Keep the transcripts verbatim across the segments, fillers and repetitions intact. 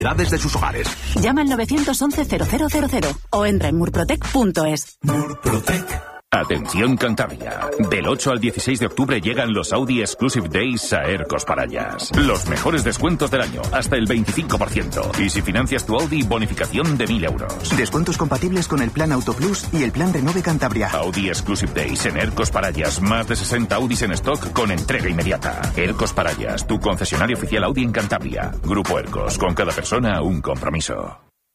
de sus hogares. Llama al nueve once cero cero cero cero o entra en murprotec punto es. Murprotec. Atención Cantabria, del ocho al dieciséis de octubre llegan los Audi Exclusive Days a Ercos Parallas. Los mejores descuentos del año, hasta el veinticinco por ciento. Y si financias tu Audi, bonificación de mil euros. Descuentos compatibles con el plan Auto Plus y el plan Renove Cantabria. Audi Exclusive Days en Ercos Parallas. Más de sesenta Audis en stock con entrega inmediata. Ercos Parallas, tu concesionario oficial Audi en Cantabria. Grupo Ercos, con cada persona un compromiso.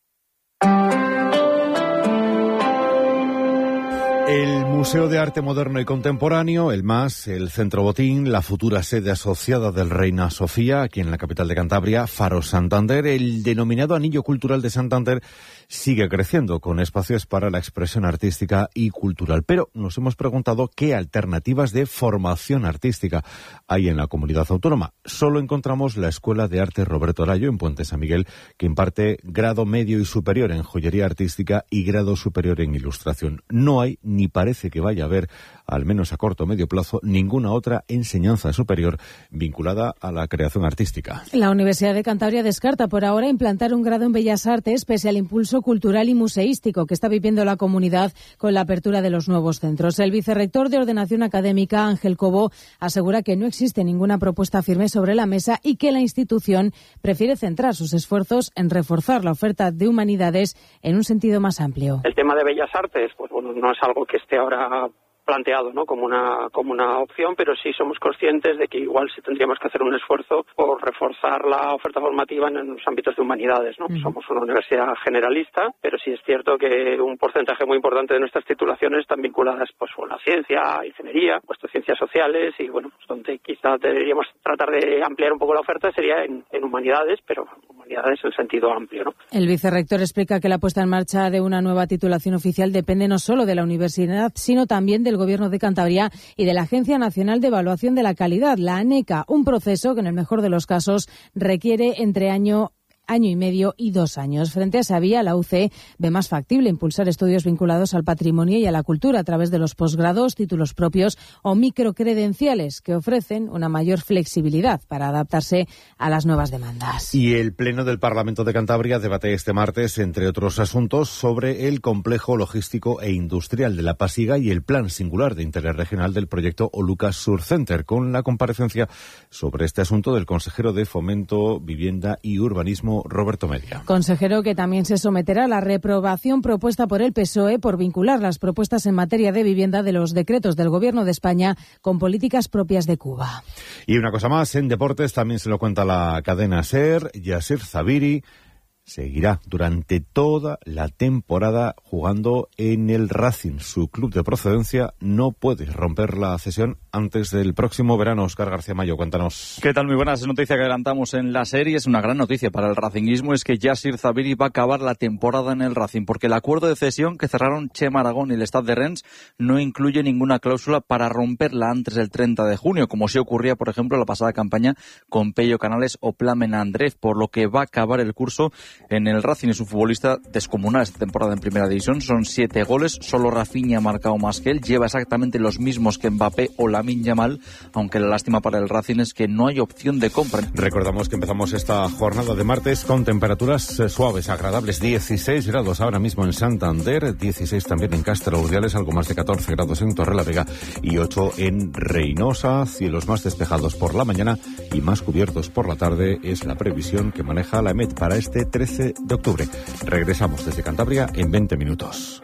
El Museo de Arte Moderno y Contemporáneo, el MAS, el Centro Botín, la futura sede asociada del Reina Sofía, aquí en la capital de Cantabria, Faro Santander, el denominado Anillo Cultural de Santander, sigue creciendo con espacios para la expresión artística y cultural. Pero nos hemos preguntado qué alternativas de formación artística hay en la comunidad autónoma. Solo encontramos la Escuela de Arte Roberto Arayo en Puente San Miguel, que imparte grado medio y superior en joyería artística y grado superior en ilustración. No hay ni parece que vaya a haber, al menos a corto o medio plazo, ninguna otra enseñanza superior vinculada a la creación artística. La Universidad de Cantabria descarta por ahora implantar un grado en Bellas Artes pese al impulso cultural y museístico que está viviendo la comunidad con la apertura de los nuevos centros. El vicerrector de Ordenación Académica, Ángel Cobo, asegura que no existe ninguna propuesta firme sobre la mesa y que la institución prefiere centrar sus esfuerzos en reforzar la oferta de humanidades en un sentido más amplio. El tema de Bellas Artes, pues bueno, no es algo que esté ahora planteado, ¿no?, como una como una opción, pero sí somos conscientes de que igual sí tendríamos que hacer un esfuerzo por reforzar la oferta formativa en los ámbitos de humanidades, ¿no? Uh-huh. Somos una universidad generalista, pero sí es cierto que un porcentaje muy importante de nuestras titulaciones están vinculadas pues con la ciencia, ingeniería, pues ciencias sociales y bueno, pues donde quizá deberíamos tratar de ampliar un poco la oferta sería en, en humanidades, pero humanidades en sentido amplio, ¿no? El vicerrector explica que la puesta en marcha de una nueva titulación oficial depende no solo de la universidad, sino también del Gobierno de Cantabria y de la Agencia Nacional de Evaluación de la Calidad, la ANECA, un proceso que en el mejor de los casos requiere entre año año y medio y dos años. Frente a esa vía, la U C ve más factible impulsar estudios vinculados al patrimonio y a la cultura a través de los posgrados, títulos propios o microcredenciales que ofrecen una mayor flexibilidad para adaptarse a las nuevas demandas. Y el Pleno del Parlamento de Cantabria debate este martes, entre otros asuntos, sobre el complejo logístico e industrial de La Pasiga y el plan singular de interés regional del proyecto Oluca Sur Center, con la comparecencia sobre este asunto del consejero de Fomento, Vivienda y Urbanismo, Roberto Media. Consejero que también se someterá a la reprobación propuesta por el P S O E por vincular las propuestas en materia de vivienda de los decretos del Gobierno de España con políticas propias de Cuba. Y una cosa más, en deportes también se lo cuenta la cadena SER. Yasir Zabiri seguirá durante toda la temporada jugando en el Racing. Su club de procedencia no puede romper la cesión antes del próximo verano. Óscar García Mayo, cuéntanos. ¿Qué tal? Muy buenas. Es noticia que adelantamos en la serie. Es una gran noticia para el racinguismo. Es que Yasir Zabiri va a acabar la temporada en el Racing, porque el acuerdo de cesión que cerraron Chema Aragón y el Stade de Rennes no incluye ninguna cláusula para romperla antes del treinta de junio, como sí ocurría, por ejemplo, la pasada campaña con Pello Canales o Plamen Andrés, por lo que va a acabar el curso en el Racing. Es un futbolista descomunal esta temporada en Primera División. Son siete goles, solo Rafinha ha marcado más que él, lleva exactamente los mismos que Mbappé o Lamine Yamal, aunque la lástima para el Racing es que no hay opción de compra. Recordamos que empezamos esta jornada de martes con temperaturas suaves, agradables, dieciséis grados ahora mismo en Santander, dieciséis también en Castro Urdiales, algo más de catorce grados en Torrelavega y ocho en Reynosa. Cielos más despejados por la mañana y más cubiertos por la tarde es la previsión que maneja la EMET para este trece de octubre. Regresamos desde Cantabria en veinte minutos.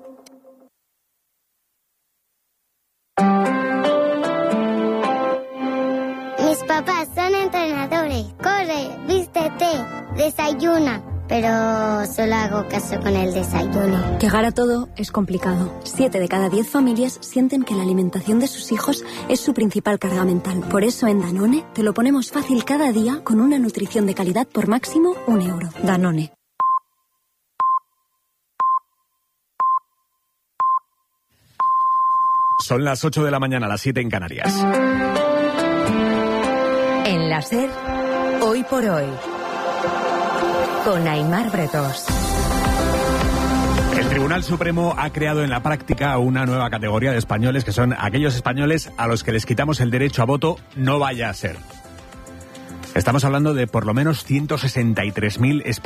Mis papás son entrenadores. Corre, vístete, desayuna. Pero solo hago caso con el desayuno. Llegar a todo es complicado. Siete de cada diez familias sienten que la alimentación de sus hijos es su principal carga mental. Por eso en Danone te lo ponemos fácil cada día con una nutrición de calidad por máximo un euro. Danone. Son las ocho de la mañana, las siete en Canarias. En la SER, hoy por hoy, con Aimar Bretos. El Tribunal Supremo ha creado en la práctica una nueva categoría de españoles que son aquellos españoles a los que les quitamos el derecho a voto, no vaya a ser. Estamos hablando de por lo menos ciento sesenta y tres mil